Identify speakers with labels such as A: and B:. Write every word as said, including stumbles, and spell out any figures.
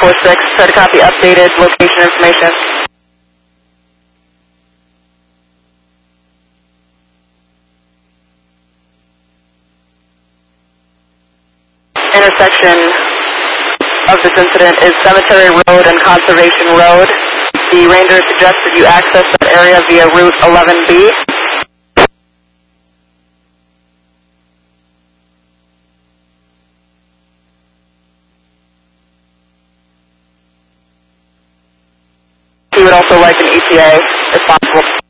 A: four six. Try to copy updated location information. Intersection of this incident is Cemetery Road and Conservation Road. The ranger suggests that you access that area via Route eleven B. He would also like an E T A, if possible.